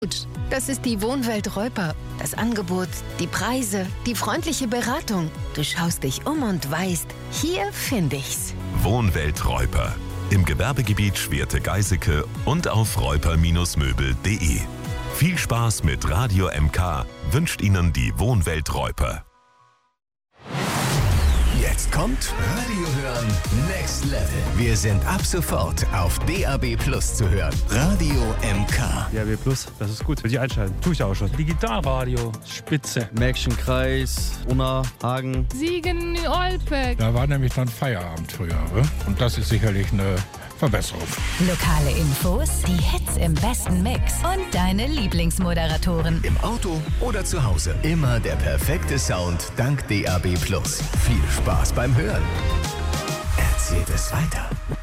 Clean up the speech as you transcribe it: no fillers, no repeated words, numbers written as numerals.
Das ist die Wohnwelt Reuper. Das Angebot, die Preise, die freundliche Beratung. Du schaust dich um und weißt, hier finde ich's. Wohnwelt Reuper. Im Gewerbegebiet Schwerte-Geiseke und auf reuper-möbel.de. Viel Spaß mit Radio MK wünscht Ihnen die Wohnwelt Reuper. Jetzt kommt Radio hören Next Level. Wir sind ab sofort auf DAB+ zu hören. Radio MK. DAB+, das ist gut. Will ich einschalten. Tue ich auch schon. Digitalradio, spitze. Märkchenkreis, Unna, Hagen. Siegen, Olpe. Da war nämlich dann Feierabend früher. Ne? Und das ist sicherlich eine Verbesserung. Lokale Infos, die Hits im besten Mix und deine Lieblingsmoderatoren. Im Auto oder zu Hause. Immer der perfekte Sound dank DAB+. Viel Spaß beim Hören. Erzählt es weiter.